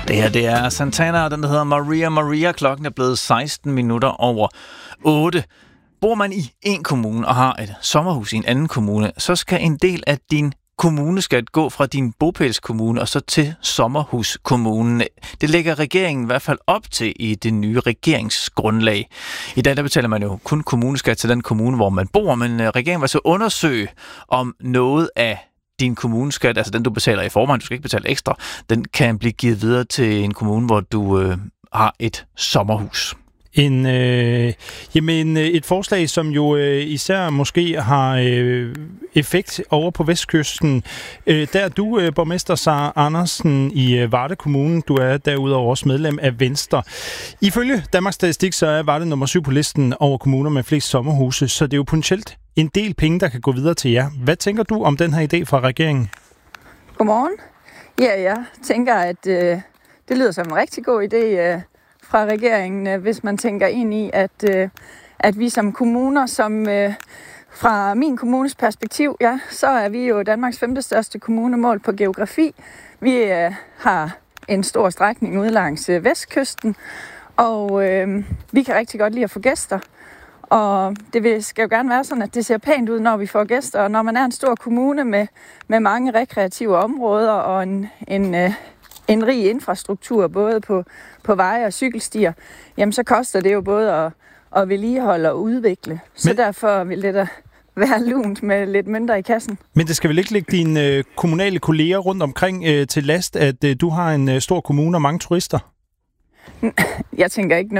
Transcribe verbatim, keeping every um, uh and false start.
Det her, det er Santana, og den der hedder Maria Maria. Klokken er blevet seksten minutter over otte. Bor man i en kommune og har et sommerhus i en anden kommune, så skal en del af din kommuneskat gå fra din bopælskommune og så til sommerhuskommunen. Det lægger regeringen i hvert fald op til i det nye regeringsgrundlag. I dag der betaler man jo kun kommuneskat til den kommune, hvor man bor, men regeringen vil så undersøge, om noget af din kommuneskat, altså den du betaler i forvejen, du skal ikke betale ekstra, den kan blive givet videre til en kommune, hvor du øh, har et sommerhus. En, øh, jamen et forslag, som jo øh, især måske har øh, effekt over på Vestkysten. Øh, der er du, øh, borgmester Sara Andersen i øh, Varde Kommune. Du er derudover også medlem af Venstre. Ifølge Danmarks Statistik, så er Varde nummer syv på listen over kommuner med flest sommerhuse, så det er jo potentielt en del penge, der kan gå videre til jer. Hvad tænker du om den her idé fra regeringen? Godmorgen. Ja, jeg tænker, at øh, det lyder som en rigtig god idé øh, fra regeringen, hvis man tænker ind i, at, øh, at vi som kommuner, som øh, fra min kommunes perspektiv, ja, så er vi jo Danmarks femte største kommune målt på geografi. Vi øh, har en stor strækning ud langs øh, Vestkysten, og øh, vi kan rigtig godt lide at få gæster. Og det skal jo gerne være sådan, at det ser pænt ud, når vi får gæster. Og når man er en stor kommune med, med mange rekreative områder og en, en, øh, en rig infrastruktur, både på, på veje og cykelstier, jamen så koster det jo både at, at vedligeholde og udvikle. Så men, derfor vil det da være lunt med lidt mindre i kassen. Men det skal vel ikke ligge dine øh, kommunale kolleger rundt omkring øh, til last, at øh, du har en øh, stor kommune og mange turister? Jeg tænker ikke